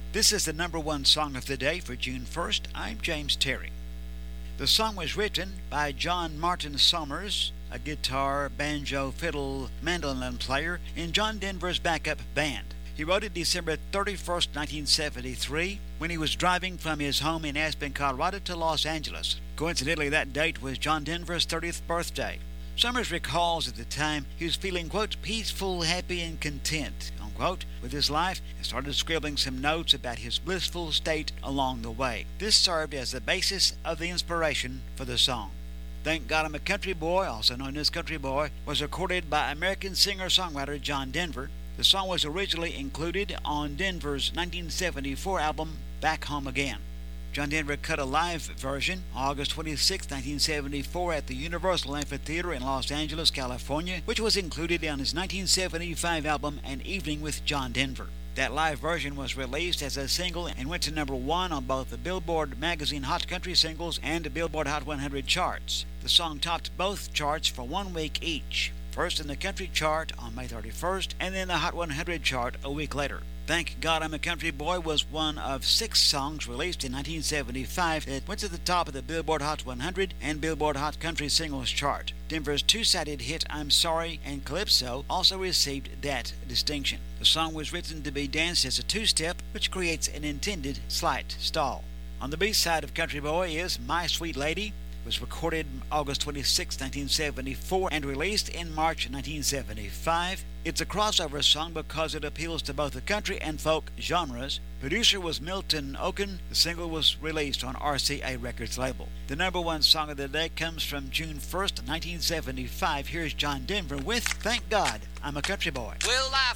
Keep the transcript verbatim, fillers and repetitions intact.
This is the number one song of the day for June first. I'm James Terry. The song was written by John Martin Summers, a guitar, banjo, fiddle, mandolin player in John Denver's backup band. He wrote it December thirty-first, nineteen seventy-three, when he was driving from his home in Aspen, Colorado to Los Angeles. Coincidentally, that date was John Denver's thirtieth birthday. Summers recalls at the time he was feeling, quote, peaceful, happy, and content, unquote, with his life, and started scribbling some notes about his blissful state along the way. This served as the basis of the inspiration for the song. Thank God I'm a Country Boy, also known as Country Boy, was recorded by American singer-songwriter John Denver. The song was originally included on Denver's nineteen seventy-four album, Back Home Again. John Denver cut a live version August twenty-sixth, nineteen seventy-four at the Universal Amphitheater in Los Angeles, California, which was included on his nineteen seventy-five album An Evening with John Denver. That live version was released as a single and went to number one on both the Billboard Magazine Hot Country Singles and the Billboard Hot one hundred charts. The song topped both charts for one week each, first in the country chart on May thirty-first and then the Hot one hundred chart a week later. Thank God I'm a Country Boy was one of six songs released in nineteen seventy-five that went to the top of the Billboard Hot one hundred and Billboard Hot Country Singles chart. Denver's two-sided hit I'm Sorry and Calypso also received that distinction. The song was written to be danced as a two-step, which creates an intended slight stall. On the B-side of Country Boy is My Sweet Lady. Was recorded August twenty-sixth, nineteen seventy-four and released in March nineteen seventy-five. It's a crossover song because it appeals to both the country and folk genres. Producer was Milton Oken. The single was released on R C A Records label. The number one song of the day comes from June first, nineteen seventy-five. Here's John Denver with Thank God I'm a Country Boy. Well, I